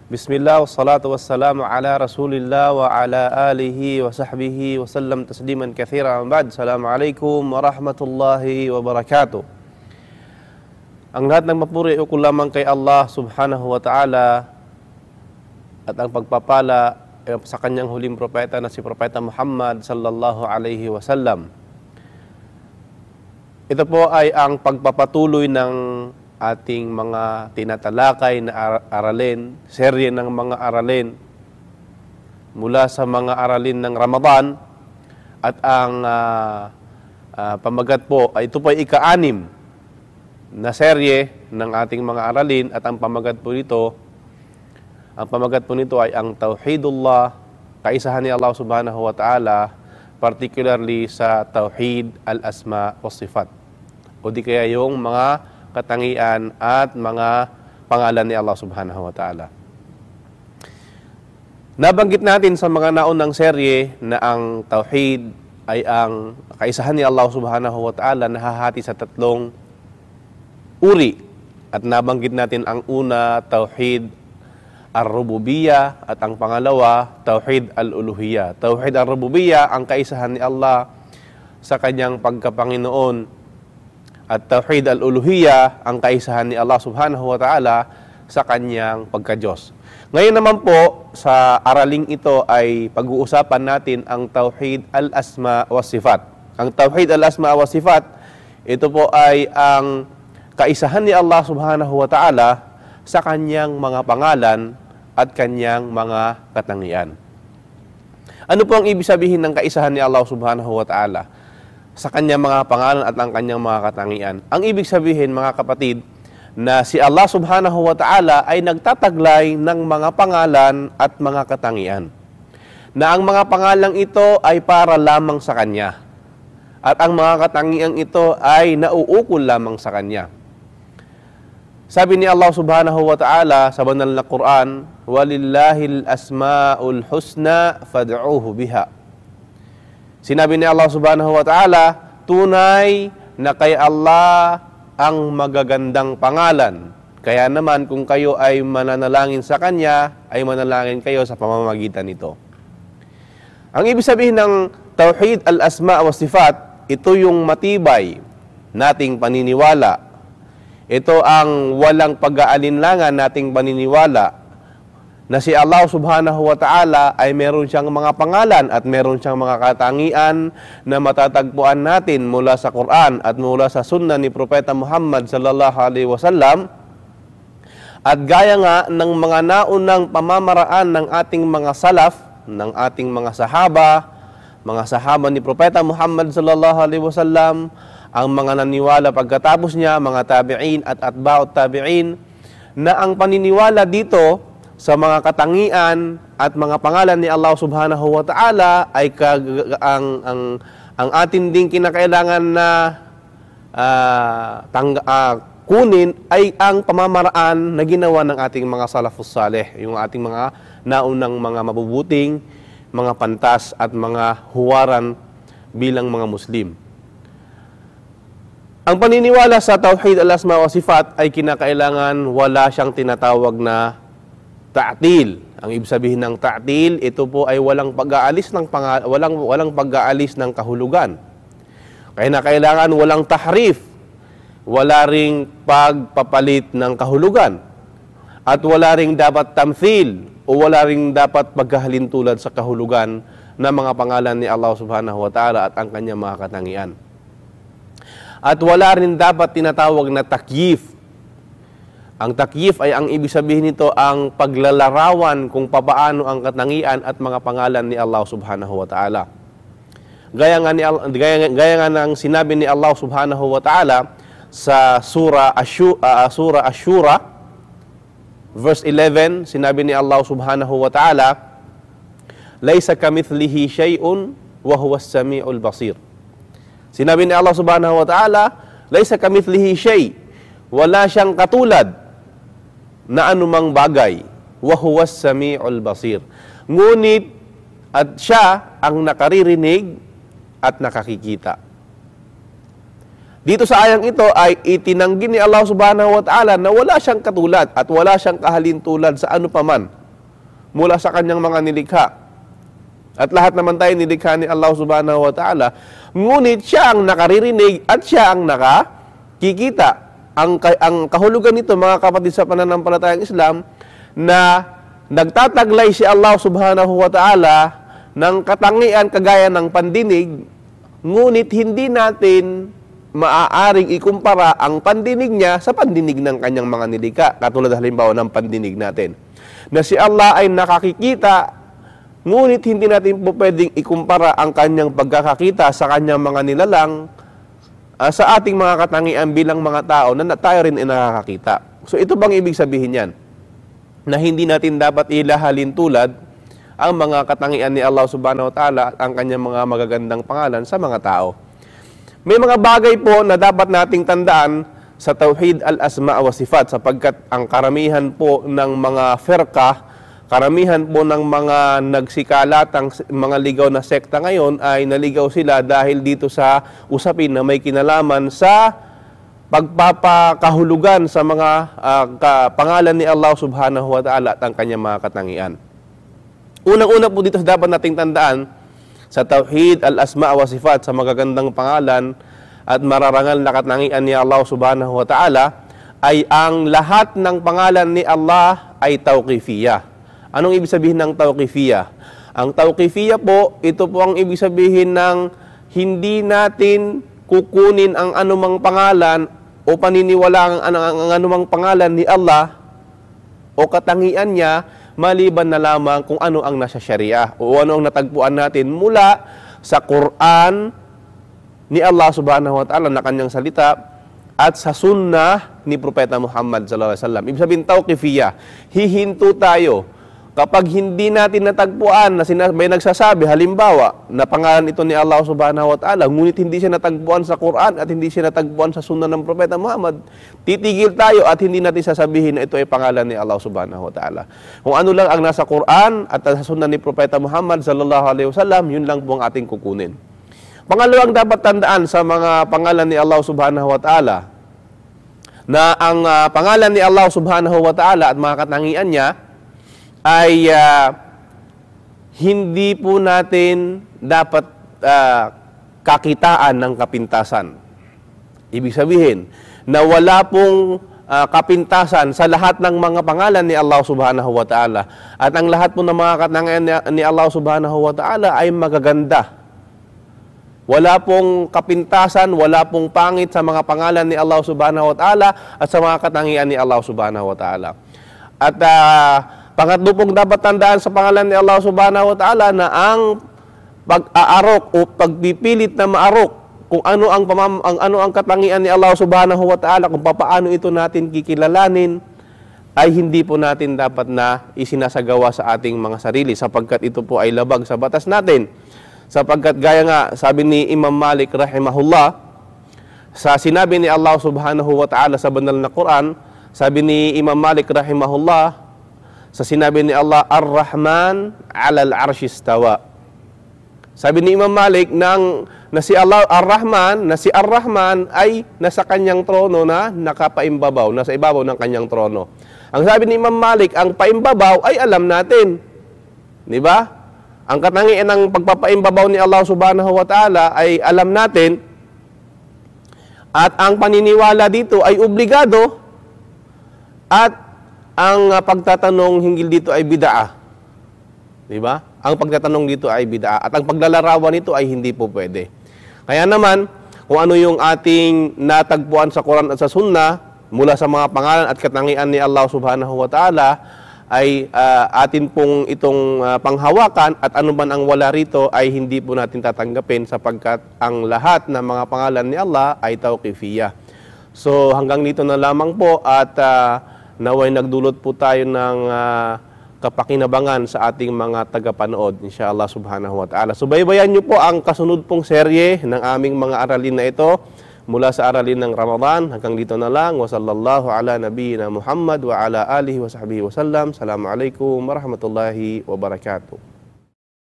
Bismillah, wassalatu wassalamu ala rasulillah wa ala alihi wa sahbihi wa sallam tasliman kathira. Ba'd. Assalamualaikum warahmatullahi wabarakatuh. Ang lahat ng mapuri ko lamang kay Allah subhanahu wa ta'ala at ang pagpapala sa kanyang huling propeta na si Propeta Muhammad sallallahu alaihi wasallam. Ito po ay ang pagpapatuloy ng ating mga tinatalakay na aralin, serye ng mga aralin mula sa mga aralin ng Ramadan, at ang pamagat po ay ito po ay ika-6 na serye ng ating mga aralin, at ang pamagat po nito ay ang Tauhidullah, kaisahan ni Allah subhanahu wa ta'ala, particularly sa Tauhid al-Asma wa Sifat, o di kaya yung mga katangian at mga pangalan ni Allah subhanahu wa ta'ala. Nabanggit natin sa mga naunang serye na ang Tauhid ay ang kaisahan ni Allah subhanahu wa ta'ala nahahati sa 3 uri. At nabanggit natin ang una, Tauhid ar-Rububiyyah, at ang pangalawa, Tauhid al-Uluhiyyah. Tauhid ar-Rububiyyah, ang kaisahan ni Allah sa kanyang pagkapanginoon, at Tauhid al-Uluhiyyah, ang kaisahan ni Allah subhanahu wa ta'ala sa kanyang pagka-Diyos. Ngayon naman po, sa araling ito ay pag-uusapan natin ang Tauhid al-Asma wa Sifat. Ang Tauhid al-Asma wa Sifat, ito po ay ang kaisahan ni Allah subhanahu wa ta'ala sa kanyang mga pangalan at kanyang mga katangian. Ano po ang ibig sabihin ng kaisahan ni Allah subhanahu wa ta'ala sa kanyang mga pangalan at ang kanyang mga katangian? Ang ibig sabihin, mga kapatid, na si Allah subhanahu wa ta'ala ay nagtataglay ng mga pangalan at mga katangian, na ang mga pangalang ito ay para lamang sa kanya, at ang mga katangian ito ay nauukol lamang sa kanya. Sabi ni Allah subhanahu wa ta'ala sa banal na Quran, "Walillahil asma'ul husna fad'uuhu biha." Sinabi ni Allah subhanahu wa ta'ala, tunay na kay Allah ang magagandang pangalan. Kaya naman kung kayo ay mananalangin sa Kanya, ay manalangin kayo sa pamamagitan nito. Ang ibig sabihin ng Tauhid al-Asma wa Sifat, ito yung matibay nating paniniwala. Ito ang walang pag-aalinlangan nating paniniwala na si Allah subhanahu wa ta'ala ay meron siyang mga pangalan at meron siyang mga katangian na matatagpuan natin mula sa Quran at mula sa Sunnah ni Propeta Muhammad sallallahu alaihi wasallam. At gaya nga ng mga naunang pamamaraan ng ating mga salaf, ng ating mga sahaba ni Propeta Muhammad sallallahu alaihi wasallam, ang mga naniwala pagkatapos niya, mga tabi'in at atba'ut tabi'in, na ang paniniwala dito sa mga katangian at mga pangalan ni Allah subhanahu wa ta'ala ay ang atin ding kinakailangan na kunin ay ang pamamaraan na ginawa ng ating mga salafus salih, yung ating mga naunang mga mabubuting, mga pantas at mga huwaran bilang mga Muslim. Ang paniniwala sa Tauhid al-Asma wa Sifat ay kinakailangan wala siyang tinatawag na ta'til. Ang ibig sabihin ng ta'til, ito po ay walang pag-aalis ng walang pag-aalis ng kahulugan. Kaya na kailangan walang tahrif, wala ring pagpapalit ng kahulugan, at wala ring dapat tamthil o wala ring dapat pagkahalintulad sa kahulugan ng mga pangalan ni Allah subhanahu wa ta'ala at ang kanyang mga katangian. At wala rin dapat tinatawag na takyif. Ang takyif ay ang ibig sabihin nito ang paglalarawan kung papaano ang katangian at mga pangalan ni Allah subhanahu wa ta'ala. Gaya nga ng sinabi ni Allah subhanahu wa ta'ala sa Surah Ash-Shura, verse 11, sinabi ni Allah subhanahu wa ta'ala, "Laysa kamithlihi shay'un wa huwas sami'ul basir." Sinabi ni Allah subhanahu wa ta'ala, "Laysa kamithlihi shay'," wala siyang katulad na anumang bagay, wa huwas sami'ul basir. Ngunit at siya ang nakaririnig at nakakikita. Dito sa ayang ito ay itinanggi ni Allah subhanahu wa ta'ala na wala siyang katulad at wala siyang kahalintulad sa ano paman mula sa kanyang mga nilikha. At lahat naman tayo nilikha ni Allah subhanahu wa ta'ala. Ngunit siya ang nakaririnig at siya ang nakakikita. Ang kahulugan nito, mga kapatid sa pananampalatayang Islam, na nagtataglay si Allah subhanahu wa ta'ala ng katangian kagaya ng pandinig, ngunit hindi natin maaaring ikumpara ang pandinig niya sa pandinig ng kanyang mga nilikha. Katulad halimbawa ng pandinig natin, na si Allah ay nakakikita, ngunit hindi natin po pwedeng ikumpara ang kanyang pagkakakita sa kanyang mga nilalang sa ating mga katangian bilang mga tao na tayo rin ay nakakakita. So ito bang ibig sabihin yan? Na hindi natin dapat ilahalin tulad ang mga katangian ni Allah subhanahu wa ta'ala at ang kanyang mga magagandang pangalan sa mga tao. May mga bagay po na dapat nating tandaan sa Tauhid al-Asma wa Sifat, sapagkat ang karamihan po ng mga firqa, karamihan po ng mga nagsikalatang mga ligaw na sekta ngayon ay naligaw sila dahil dito sa usapin na may kinalaman sa pagpapakahulugan sa mga pangalan ni Allah subhanahu wa ta'ala at ang kanyang mga katangian. Unang-una po dito dapat nating tandaan sa Tauhid al-Asma wa Sifat, sa magagandang pangalan at mararangal na katangian ni Allah subhanahu wa ta'ala, ay ang lahat ng pangalan ni Allah ay tawqifiyah. Anong ibig sabihin ng tawqifiyah? Ang tawqifiyah po, ito po ang ibig sabihin ng hindi natin kukunin ang anumang pangalan o paniniwalaan ang anumang pangalan ni Allah o katangian niya maliban na lamang kung ano ang nasa Sharia o ano ang natagpuan natin mula sa Quran ni Allah subhanahu wa ta'ala na kanyang salita at sa sunnah ni Propeta Muhammad sallallahu alaihi wasallam. Ibig sabihin tawqifiyah, hihinto tayo kapag hindi natin natagpuan na may nagsasabi halimbawa na pangalan ito ni Allah subhanahu wa ta'ala, ngunit hindi siya natagpuan sa Quran at hindi siya natagpuan sa sunnah ng Propeta Muhammad, titigil tayo at hindi natin sasabihin na ito ay pangalan ni Allah subhanahu wa ta'ala. Kung ano lang ang nasa Quran at sa sunnah ni Propeta Muhammad sallallahu alaihi wasallam, yun lang po ang ating kukunin. Pangalawang dapat tandaan sa mga pangalan ni Allah subhanahu wa ta'ala, na ang pangalan ni Allah subhanahu wa ta'ala at mga katangian niya ay hindi po natin dapat kakitaan ng kapintasan. Ibig sabihin na wala pong kapintasan sa lahat ng mga pangalan ni Allah subhanahu wa ta'ala. At ang lahat po ng mga katangian ni Allah subhanahu wa ta'ala ay magaganda. Wala pong kapintasan, wala pong pangit sa mga pangalan ni Allah subhanahu wa ta'ala at sa mga katangian ni Allah subhanahu wa ta'ala. At pangatlo pong dapat tandaan sa pangalan ni Allah subhanahu wa ta'ala na ang pag-aarok o pagpipilit na maarok kung ano ang katangian ni Allah subhanahu wa ta'ala, kung paano ito natin kikilalanin, ay hindi po natin dapat na isinasagawa sa ating mga sarili, sapagkat ito po ay labag sa batas natin. Sapagkat gaya nga sabi ni Imam Malik rahimahullah, sa sinabi ni Allah subhanahu wa ta'ala sa banal na Quran, sabi ni Imam Malik rahimahullah, sa sinabi ni Allah, Ar-Rahman alal arshi istawa. Sabi ni Imam Malik na si Allah Ar-Rahman, na si Ar-Rahman ay nasa kanyang trono na nakapaimbabaw, nasa ibabaw ng kanyang trono. Ang sabi ni Imam Malik, ang paimbabaw ay alam natin. Di ba? Ang katangian ng pagpapaimbabaw ni Allah subhanahu wa ta'ala ay alam natin. At ang paniniwala dito ay obligado. At ang pagtatanong hinggil dito ay bid'ah. Di ba? Ang pagtatanong dito ay bid'ah. At ang paglalarawan nito ay hindi po pwede. Kaya naman, kung ano yung ating natagpuan sa Quran at sa Sunnah, mula sa mga pangalan at katangian ni Allah subhanahu wa ta'ala, ay atin pong itong panghawakan, at ano man ang wala rito ay hindi po natin tatanggapin, sapagkat ang lahat ng mga pangalan ni Allah ay tawqifiyah. So hanggang dito na lamang po, at naway nagdulot po tayo ng kapakinabangan sa ating mga tagapanood, inshallah subhanahu wa ta'ala. Subaybayan niyo po ang kasunod pong serye ng aming mga aralin na ito mula sa aralin ng Ramadan. Hanggang dito na lang. Wa sallallahu ala nabiyyina Muhammad wa ala alihi wa sahbihi wa sallam. Assalamualaikum warahmatullahi wabarakatuh.